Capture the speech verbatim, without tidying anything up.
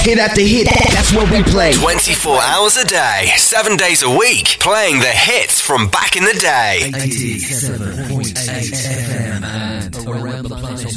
Hit after hit, that's what we play. twenty-four hours a day, seven days a week, playing the hits from back in the day. eighty-seven point eight F M and around the planet.